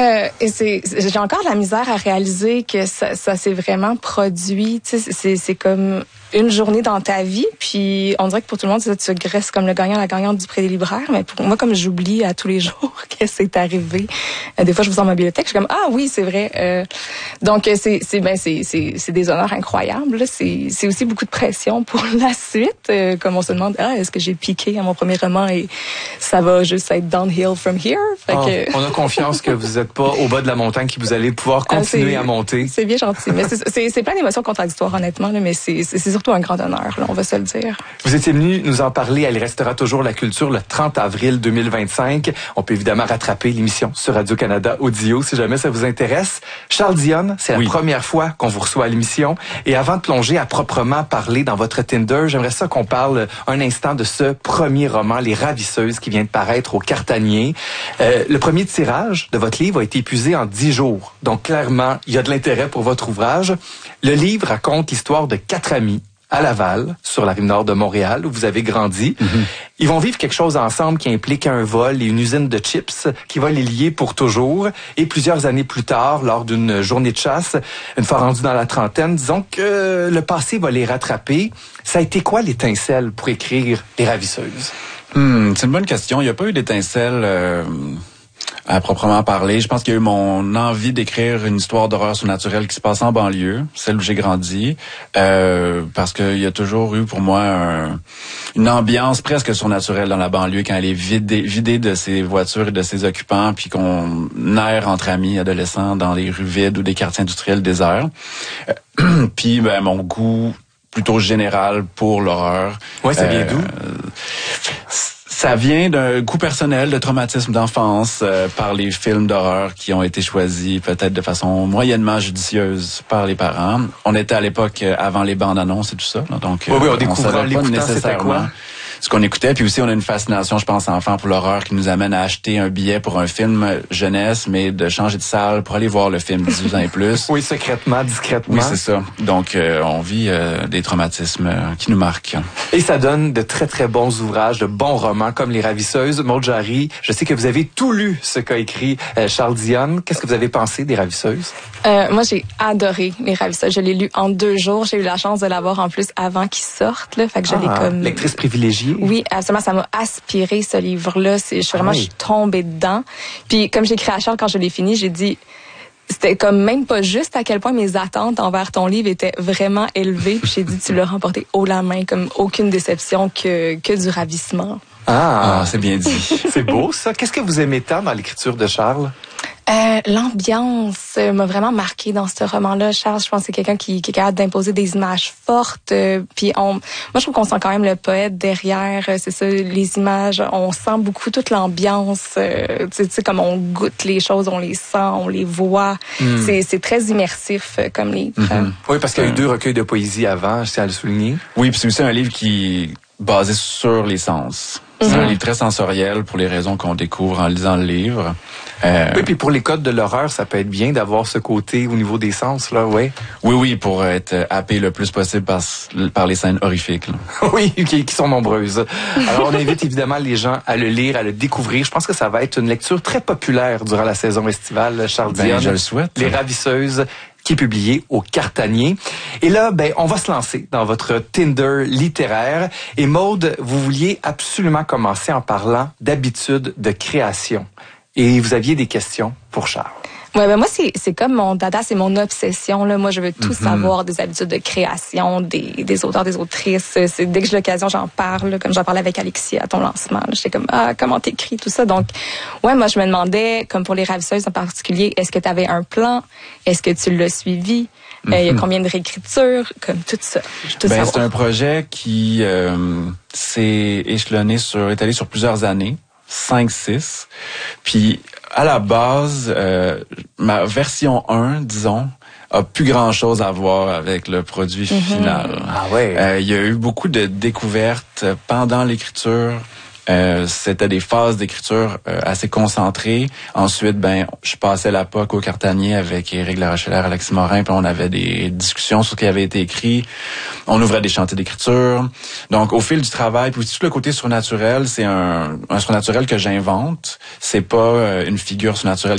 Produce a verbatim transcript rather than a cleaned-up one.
Euh, et c'est, j'ai encore la misère à réaliser que ça, ça s'est vraiment produit. Tu sais, c'est, c'est comme une journée dans ta vie, puis on dirait que pour tout le monde, tu te graisses comme le gagnant, la gagnante du prix des libraires, mais pour moi, comme j'oublie à tous les jours que c'est arrivé, euh, des fois, je vous sors ma bibliothèque, je suis comme ah oui, c'est vrai. Euh, donc c'est, c'est ben c'est, c'est, c'est des honneurs incroyables. Là. C'est, c'est aussi beaucoup de pression pour la suite, euh, comme on se demande ah est-ce que j'ai piqué à mon premier roman et ça va juste être downhill from here. Fait oh, que... On a confiance que vous n'êtes pas au bas de la montagne, que vous allez pouvoir continuer ah, à monter. C'est bien gentil, mais c'est, c'est, c'est plein d'émotions contradictoires honnêtement, là, mais c'est, c'est, c'est surtout un grand honneur, là, on va se le dire. Vous étiez venu nous en parler, elle restera toujours la culture le trente avril deux mille vingt-cinq. On peut évidemment rattraper l'émission sur Radio-Canada Audio si jamais ça vous intéresse. Charles Dionne, c'est oui. la première fois qu'on vous reçoit à l'émission. Et avant de plonger à proprement parler dans votre Tinder, j'aimerais ça qu'on parle un instant de ce premier roman, Les Ravisseuses, qui vient de paraître au Cartanier. Euh, le premier tirage de votre livre a été épuisé en dix jours. Donc clairement, il y a de l'intérêt pour votre ouvrage. Le livre raconte l'histoire de quatre amis à Laval, sur la rive nord de Montréal, où vous avez grandi. Mm-hmm. Ils vont vivre quelque chose ensemble qui implique un vol et une usine de chips qui va les lier pour toujours. Et plusieurs années plus tard, lors d'une journée de chasse, une fois rendus dans la trentaine, disons que le passé va les rattraper. Ça a été quoi l'étincelle pour écrire Les Ravisseuses? Hmm, c'est une bonne question. Il n'y a pas eu d'étincelle... Euh... à proprement parler. Je pense qu'il y a eu mon envie d'écrire une histoire d'horreur surnaturelle qui se passe en banlieue, celle où j'ai grandi, euh, parce qu'il y a toujours eu pour moi un, une ambiance presque surnaturelle dans la banlieue quand elle est vidée, vidée de ses voitures et de ses occupants, puis qu'on erre entre amis adolescents dans les rues vides ou des quartiers industriels déserts. Euh, puis ben mon goût plutôt général pour l'horreur. Ouais, ça vient euh, d'où? Ça vient d'un goût personnel de traumatisme d'enfance euh, par les films d'horreur qui ont été choisis peut-être de façon moyennement judicieuse par les parents. On était à l'époque euh, avant les bandes annonces et tout ça, là, donc oui, oui, on euh, découvrait on savait pas nécessairement ce qu'on écoutait. Puis aussi, on a une fascination, je pense, enfant pour l'horreur qui nous amène à acheter un billet pour un film jeunesse, mais de changer de salle pour aller voir le film dix-huit ans et plus. Oui, secrètement, discrètement. Oui, c'est ça. Donc, euh, on vit euh, des traumatismes euh, qui nous marquent. Et ça donne de très, très bons ouvrages, de bons romans comme Les Ravisseuses. Maud Jarry, je sais que vous avez tout lu ce qu'a écrit euh, Charles Dionne. Qu'est-ce que vous avez pensé des Ravisseuses? Euh, moi, j'ai adoré Les Ravisseuses. Je l'ai lu en deux jours. J'ai eu la chance de l'avoir en plus avant qu'il sorte, là. Fait que je ah, l'ai comme... lectrice privilégiée. Oui, absolument. Ça m'a aspiré, ce livre-là. C'est, je suis vraiment, ah oui. je suis tombée dedans. Puis, comme j'ai écrit à Charles quand je l'ai fini, j'ai dit... C'était comme même pas juste à quel point mes attentes envers ton livre étaient vraiment élevées. Puis j'ai dit, tu l'as remporté haut la main, comme aucune déception que, que du ravissement. Ah, ah c'est bien dit. C'est beau, ça. Qu'est-ce que vous aimez tant dans l'écriture de Charles? Euh, l'ambiance m'a vraiment marqué dans ce roman-là. Charles, je pense que c'est quelqu'un qui, qui est capable d'imposer des images fortes. Euh, puis on, moi, je trouve qu'on sent quand même le poète derrière. Euh, c'est ça, les images. On sent beaucoup toute l'ambiance. Euh, tu sais, comme on goûte les choses, on les sent, on les voit. Mm. C'est, c'est très immersif euh, comme livre. Mm-hmm. Oui, parce qu'il y a eu deux recueils de poésie avant, je tiens à le souligner. Oui, puis c'est aussi un livre qui est basé sur les sens. C'est mm-hmm. un livre très sensoriel pour les raisons qu'on découvre en lisant le livre. Euh, oui, puis pour les codes de l'horreur, ça peut être bien d'avoir ce côté au niveau des sens, là, ouais. Oui, oui, pour être happé le plus possible par, par les scènes horrifiques. Là. Oui, qui, qui sont nombreuses. Alors, on invite évidemment les gens à le lire, à le découvrir. Je pense que ça va être une lecture très populaire durant la saison estivale, Charles ben, Dionne. Je le souhaite. Les Ravisseuses, qui est publié au Cartanier. Et là, ben, on va se lancer dans votre Tinder littéraire. Et Maude, vous vouliez absolument commencer en parlant d'habitudes de création. Et vous aviez des questions pour Charles. Ouais, ben moi c'est c'est comme mon dada, c'est mon obsession là. Moi je veux tout mm-hmm. savoir des habitudes de création, des des auteurs, des autrices. C'est dès que j'ai l'occasion, j'en parle, là, comme j'en parlais avec Alexis à ton lancement. J'étais comme ah comment t'écris tout ça. Donc ouais, moi je me demandais comme pour Les Ravisseuses en particulier, est-ce que tu avais un plan, est-ce que tu l'as suivi, il euh, mm-hmm. y a combien de réécritures, comme tout ça. Tout ben c'est un projet qui euh, s'est échelonné sur étalé sur plusieurs années. cinq six. Puis, à la base, euh, ma version un, disons, a plus grand-chose à voir avec le produit mm-hmm. final. Ah ouais. Euh, il y a eu beaucoup de découvertes pendant l'écriture. Euh, c'était des phases d'écriture euh, assez concentrées. Ensuite, ben, je passais la P O C au Cartanier avec Éric Larochelière, Alexis Morin, puis on avait des discussions sur ce qui avait été écrit. On ouvrait des chantiers d'écriture. Donc, au fil du travail, puis aussi tout le côté surnaturel, c'est un, un surnaturel que j'invente. C'est pas euh, une figure surnaturelle